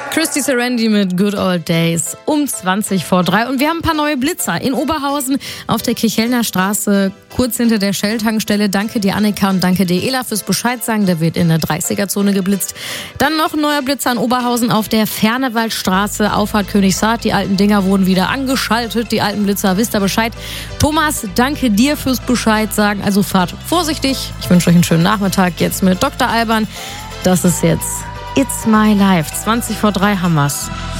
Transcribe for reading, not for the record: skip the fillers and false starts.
Christy Serendi mit Good Old Days um 3:20. Und wir haben ein paar neue Blitzer in Oberhausen auf der Kirchhellner Straße, kurz hinter der Shell-Tankstelle. Danke dir, Annika, und danke dir, Ela, fürs Bescheid sagen. Da wird in der 30er-Zone geblitzt. Dann noch ein neuer Blitzer in Oberhausen auf der Fernewaldstraße, Auffahrt Königshardt. Die alten Dinger wurden wieder angeschaltet. Die alten Blitzer, wisst ihr Bescheid. Thomas, danke dir fürs Bescheid sagen. Also fahrt vorsichtig. Ich wünsche euch einen schönen Nachmittag jetzt mit Dr. Alban. Das ist jetzt It's My Life. 3:20 haben wir's.